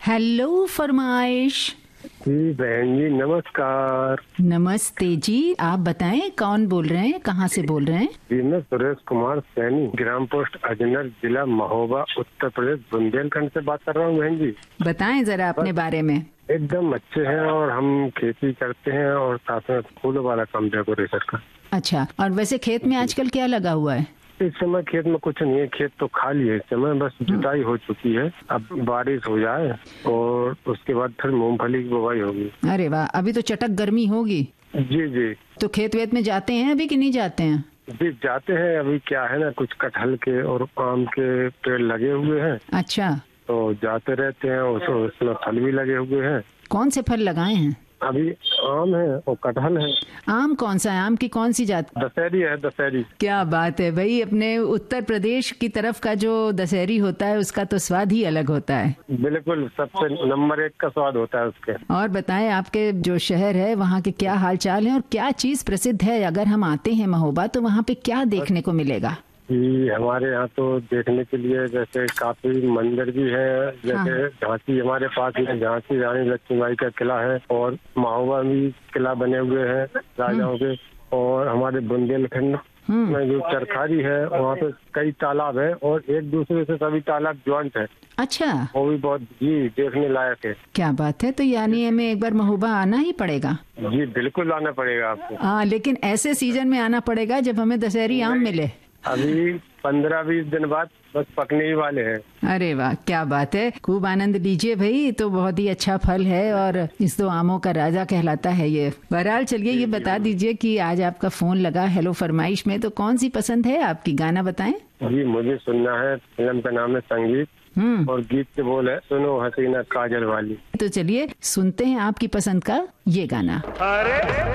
Hello फरमाइश। जी बहन जी नमस्कार। नमस्ते जी, आप बताएं कौन बोल रहे हैं, कहाँ से बोल रहे हैं? जी मैं सुरेश कुमार सैनी, ग्राम पोस्ट अजनर, जिला महोबा, उत्तर प्रदेश, बुंदेलखंड से बात कर रहा हूँ बहन जी। बताएं जरा अपने बारे में। एकदम अच्छे हैं और हम खेती करते हैं और साथ में फूलों वाला काम डेकोरेशन का। अच्छा, और वैसे खेत में आजकल क्या लगा हुआ है? इस समय खेत में कुछ नहीं है, खेत तो खाली है। इस समय बस जुताई हो चुकी है, अब बारिश हो जाए और उसके बाद फिर मूंगफली की बुवाई होगी। अरे वाह, अभी तो चटक गर्मी होगी। जी जी। तो खेत वेत में जाते हैं अभी कि नहीं जाते हैं? जी जाते हैं। अभी क्या है ना, कुछ कटहल के और आम के पेड़ लगे हुए हैं, अच्छा, तो जाते रहते हैं। उसमें फल भी लगे हुए हैं। कौन से फल लगाए हैं? अभी आम है और कटहल है। आम कौन सा है? आम की कौन सी जात? दशहरी है, दशहरी। क्या बात है भाई, अपने उत्तर प्रदेश की तरफ का जो दशहरी होता है उसका तो स्वाद ही अलग होता है। बिल्कुल, सबसे नंबर 1 का स्वाद होता है उसके। और बताएं, आपके जो शहर है वहाँ के क्या हाल चाल है और क्या चीज प्रसिद्ध है? अगर हम आते हैं महोबा तो वहाँ पे क्या देखने को मिलेगा? जी हमारे यहाँ तो देखने के लिए जैसे काफी मंदिर भी है, जैसे झांसी हमारे पास में, झांसी रानी लक्ष्मीबाई का किला है और महोबा भी किला बने हुए हैं राजाओं के। और हमारे बुंदेलखंड में जो चरखारी है वहाँ पे कई तालाब है और एक दूसरे से सभी तालाब ज्वाइंट है। अच्छा, वो भी बहुत जी देखने लायक है। क्या बात है, तो यानी हमें एक बार महोबा आना ही पड़ेगा। जी बिल्कुल आना पड़ेगा आपको। हाँ, लेकिन ऐसे सीजन में आना पड़ेगा जब हमें दशहरी आम मिले। अभी 15-20 दिन बाद बस पकने ही वाले हैं। अरे वाह, क्या बात है, खूब आनंद लीजिए भाई। तो बहुत ही अच्छा फल है और इस दो आमों का राजा कहलाता है ये। बहरहाल चलिए, ये बता दीजिए कि आज आपका फोन लगा हेलो फरमाइश में, तो कौन सी पसंद है आपकी? गाना बताएं। जी मुझे सुनना है, फिल्म का नाम है संगीत और गीत के बोल है सुनो हसीना काजल वाली। तो चलिए सुनते हैं आपकी पसंद का ये गाना।